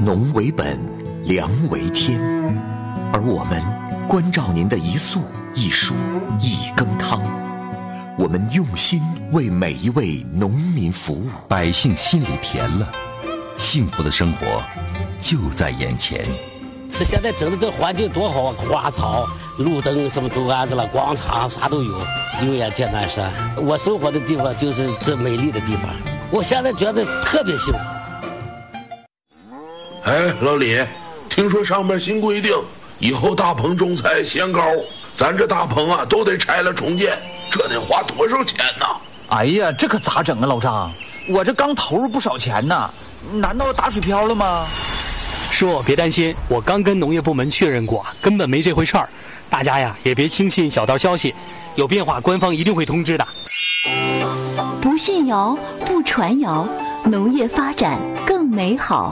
农为本，粮为天，而我们关照您的一粟一蔬一羹汤，我们用心为每一位农民服务， 百姓心里甜了，幸福的生活就在眼前。 这现在整的这环境多好啊，花草、路灯什么都安置了，广场啥都有。永远见南山，我生活的地方就是这美丽的地方，我现在觉得特别幸福。 哎，老李，听说上面新规定，以后大棚种菜限高，咱这大棚啊都得拆了重建，这得花多少钱呢？ 哎呀，这可咋整啊，老张？我这刚投入不少钱呢，难道打水漂了吗？ 叔，别担心，我刚跟农业部门确认过，根本没这回事儿。大家呀，也别轻信小道消息，有变化官方一定会通知的。 不信谣，不传谣，农业发展更美好。